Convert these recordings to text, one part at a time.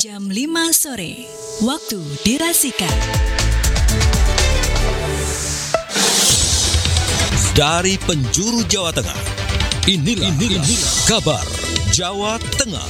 Jam 5 sore, waktu dirasikan. Dari penjuru Jawa Tengah, inilah kabar Jawa Tengah.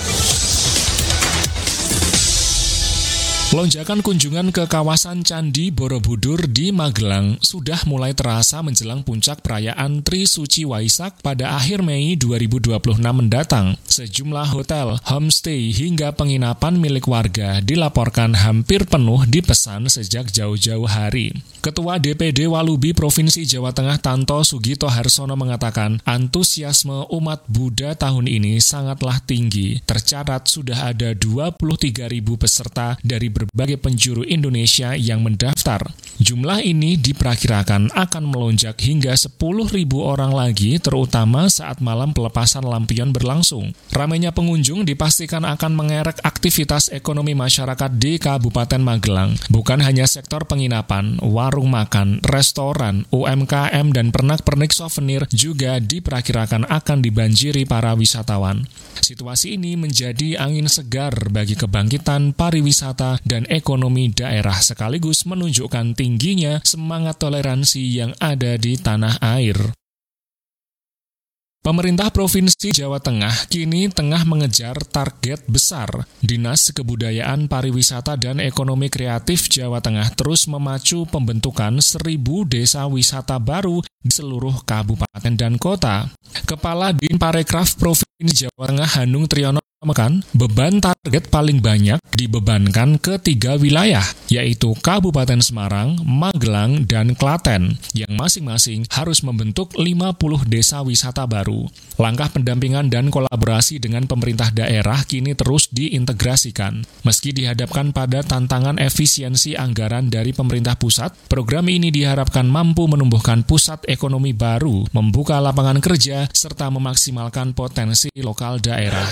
Lonjakan kunjungan ke kawasan Candi Borobudur di Magelang sudah mulai terasa menjelang puncak perayaan Trisuci Waisak pada akhir Mei 2026 mendatang. Sejumlah hotel, homestay hingga penginapan milik warga dilaporkan hampir penuh dipesan sejak jauh-jauh hari. Ketua DPD Walubi Provinsi Jawa Tengah Tanto Sugito Harsono mengatakan antusiasme umat Buddha tahun ini sangatlah tinggi. Tercatat sudah ada 23.000 peserta dari berbagai penjuru Indonesia yang mendaftar. Jumlah ini diperkirakan akan melonjak hingga 10.000 orang lagi, terutama saat malam pelepasan lampion berlangsung. Ramainya pengunjung dipastikan akan mengerek aktivitas ekonomi masyarakat di Kabupaten Magelang. Bukan hanya sektor penginapan, warung makan, restoran, UMKM, dan pernak-pernik souvenir juga diperkirakan akan dibanjiri para wisatawan. Situasi ini menjadi angin segar bagi kebangkitan pariwisata dan ekonomi daerah, sekaligus menunjukkan tingginya semangat toleransi yang ada di tanah air. Pemerintah Provinsi Jawa Tengah kini tengah mengejar target besar. Dinas Kebudayaan, Pariwisata, dan Ekonomi Kreatif Jawa Tengah terus memacu pembentukan 1.000 desa wisata baru di seluruh kabupaten dan kota. Kepala Dinparekraf Provinsi Jawa Tengah Hanung Triyono mengatakan beban target paling banyak dibebankan ke 3 wilayah, yaitu Kabupaten Semarang, Magelang, dan Klaten, yang masing-masing harus membentuk 50 desa wisata baru. Langkah pendampingan dan kolaborasi dengan pemerintah daerah kini terus diintegrasikan. Meski dihadapkan pada tantangan efisiensi anggaran dari pemerintah pusat, program ini diharapkan mampu menumbuhkan pusat ekonomi baru, membuka lapangan kerja, serta memaksimalkan potensi lokal daerah.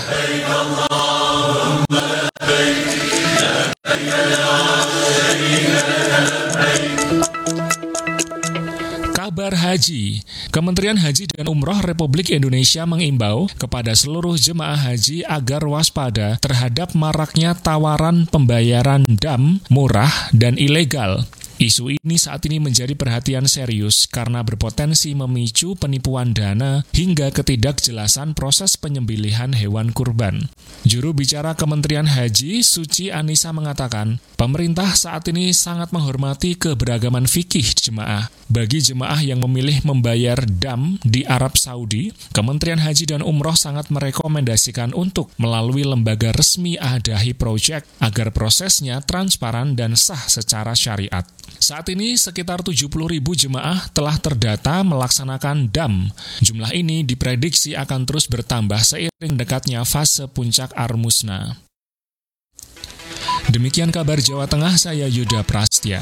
Kabar haji. Kementerian Haji dan Umroh Republik Indonesia mengimbau kepada seluruh jemaah haji agar waspada terhadap maraknya tawaran pembayaran dam murah dan ilegal. Isu ini saat ini menjadi perhatian serius karena berpotensi memicu penipuan dana hingga ketidakjelasan proses penyembelihan hewan kurban. Juru bicara Kementerian Haji, Suci Anissa mengatakan, pemerintah saat ini sangat menghormati keberagaman fikih jemaah. Bagi jemaah yang memilih membayar dam di Arab Saudi, Kementerian Haji dan Umroh sangat merekomendasikan untuk melalui lembaga resmi Adahi Project agar prosesnya transparan dan sah secara syariat. Saat ini sekitar 70.000 jemaah telah terdata melaksanakan dam. Jumlah ini diprediksi akan terus bertambah seiring dekatnya fase puncak Armusna. Demikian kabar Jawa Tengah, saya Yuda Prastya.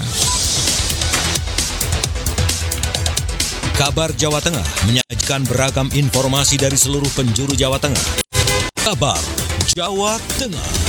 Kabar Jawa Tengah menyajikan beragam informasi dari seluruh penjuru Jawa Tengah. Kabar Jawa Tengah.